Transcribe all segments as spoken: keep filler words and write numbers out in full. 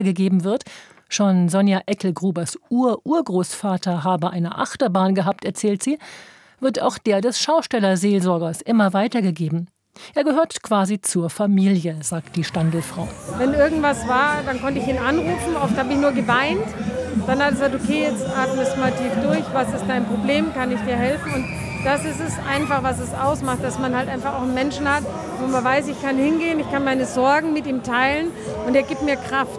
gegeben wird. Schon Sonja Eckel-Grubers Ur-Urgroßvater habe eine Achterbahn gehabt, erzählt sie, wird auch der des Schaustellerseelsorgers immer weitergegeben. Er gehört quasi zur Familie, sagt die Standelfrau. Wenn irgendwas war, dann konnte ich ihn anrufen. Oft habe ich nur geweint. Dann hat er gesagt, okay, jetzt atmest mal tief durch. Was ist dein Problem? Kann ich dir helfen? Und das ist es einfach, was es ausmacht, dass man halt einfach auch einen Menschen hat, wo man weiß, ich kann hingehen, ich kann meine Sorgen mit ihm teilen und er gibt mir Kraft.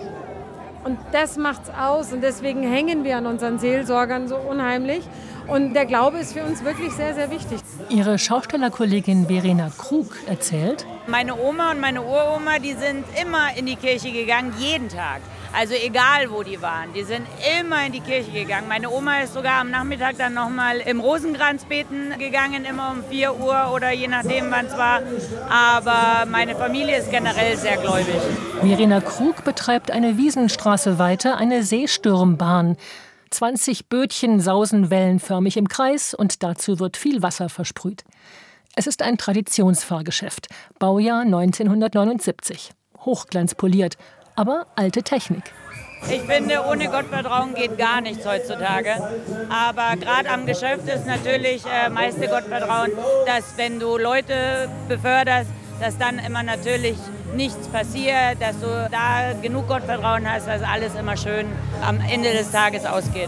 Und das macht's aus und deswegen hängen wir an unseren Seelsorgern so unheimlich. Und der Glaube ist für uns wirklich sehr, sehr wichtig. Ihre Schaustellerkollegin Verena Krug erzählt: Meine Oma und meine Uroma, die sind immer in die Kirche gegangen, jeden Tag. Also egal, wo die waren, die sind immer in die Kirche gegangen. Meine Oma ist sogar am Nachmittag dann nochmal im Rosenkranz beten gegangen, immer um vier Uhr oder je nachdem, wann es war. Aber meine Familie ist generell sehr gläubig. Verena Krug betreibt eine Wiesenstraße weiter, eine Seestürmbahn. zwanzig Bötchen sausen wellenförmig im Kreis und dazu wird viel Wasser versprüht. Es ist ein Traditionsfahrgeschäft, Baujahr neunzehnhundertneunundsiebzig. Hochglanzpoliert, aber alte Technik. Ich finde, ohne Gottvertrauen geht gar nichts heutzutage. Aber gerade am Geschäft ist natürlich äh, meiste Gottvertrauen, dass wenn du Leute beförderst, dass dann immer natürlich nichts passiert, dass du da genug Gottvertrauen hast, dass alles immer schön am Ende des Tages ausgeht.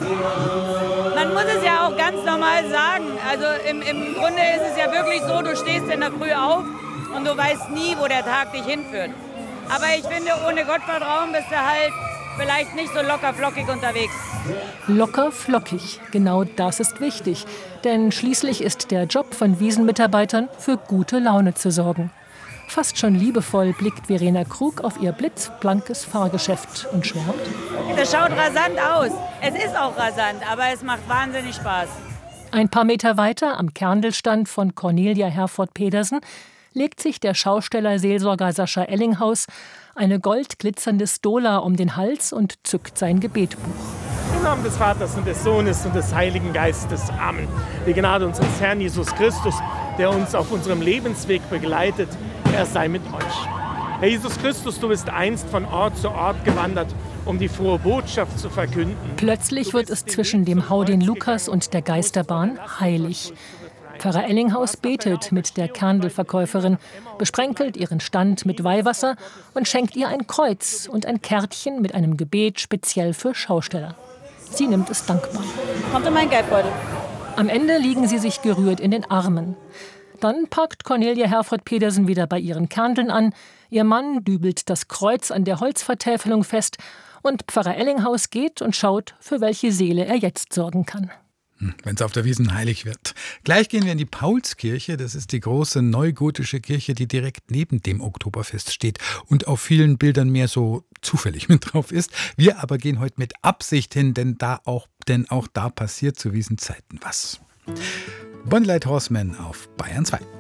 Man muss es ja auch ganz normal sagen. Also im, im Grunde ist es ja wirklich so, du stehst in der Früh auf und du weißt nie, wo der Tag dich hinführt. Aber ich finde, ohne Gottvertrauen bist du halt vielleicht nicht so locker-flockig unterwegs. Locker-flockig, genau das ist wichtig. Denn schließlich ist der Job von Wiesenmitarbeitern, für gute Laune zu sorgen. Fast schon liebevoll blickt Verena Krug auf ihr blitzblankes Fahrgeschäft und schwärmt: Das schaut rasant aus. Es ist auch rasant, aber es macht wahnsinnig Spaß. Ein paar Meter weiter, am Kerndelstand von Cornelia Herford-Pedersen, legt sich der Schausteller-Seelsorger Sascha Ellinghaus eine goldglitzernde Stola um den Hals und zückt sein Gebetbuch. Im Namen des Vaters und des Sohnes und des Heiligen Geistes. Amen. Die Gnade unseres Herrn Jesus Christus, der uns auf unserem Lebensweg begleitet, er sei mit euch. Herr Jesus Christus, du bist einst von Ort zu Ort gewandert, um die frohe Botschaft zu verkünden. Plötzlich wird es zwischen dem Haudin Lukas und der Geisterbahn heilig. Pfarrer Ellinghaus betet mit der Kerndelverkäuferin, besprenkelt ihren Stand mit Weihwasser und schenkt ihr ein Kreuz und ein Kärtchen mit einem Gebet speziell für Schausteller. Sie nimmt es dankbar. Kommt in meinen Geldbeutel. Am Ende liegen sie sich gerührt in den Armen. Dann parkt Cornelia Herford-Pedersen wieder bei ihren Kerndeln an. Ihr Mann dübelt das Kreuz an der Holzvertäfelung fest und Pfarrer Ellinghaus geht und schaut, für welche Seele er jetzt sorgen kann. Wenn es auf der Wiesn heilig wird. Gleich gehen wir in die Paulskirche. Das ist die große neugotische Kirche, die direkt neben dem Oktoberfest steht und auf vielen Bildern mehr so zufällig mit drauf ist. Wir aber gehen heute mit Absicht hin, denn, da auch, denn auch da passiert zu Wiesenzeiten was. Bonlight Horseman auf Bayern zwei.